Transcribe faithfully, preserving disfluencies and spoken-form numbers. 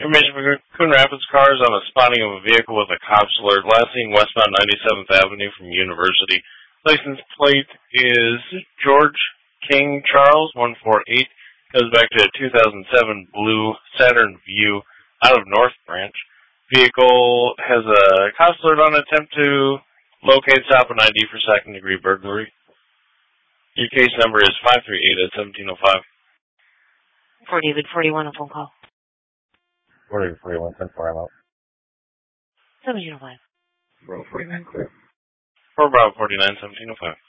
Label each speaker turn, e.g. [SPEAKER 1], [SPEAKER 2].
[SPEAKER 1] Information for Coon Rapids cars on a spotting of a vehicle with a cops alert. Last seen westbound ninety-seventh Avenue from University. License plate is George King Charles one four eight. Goes back to a two thousand seven blue Saturn View out of North Branch. Vehicle has a cops alert on attempt to locate, stop an I D for second degree burglary. Your case number is five three eight at seventeen oh five.
[SPEAKER 2] For David forty-one, a phone call.
[SPEAKER 3] forty, forty-one, ten four, I'm out.
[SPEAKER 2] seventeen oh five.
[SPEAKER 3] Row forty-nine, clear.
[SPEAKER 1] For Bravo forty-nine, seventeen oh five.